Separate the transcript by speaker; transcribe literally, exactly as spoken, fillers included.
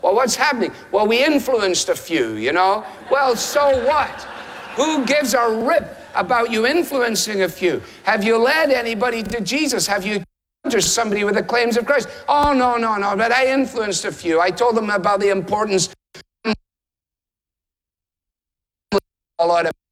Speaker 1: Well, what's happening? Well, we influenced a few, you know? Well, so what? Who gives a rip about you influencing a few? Have you led anybody to Jesus? Have you encountered somebody with the claims of Christ? Oh, no, no, no, but I influenced a few. I told them about the importance of a lot of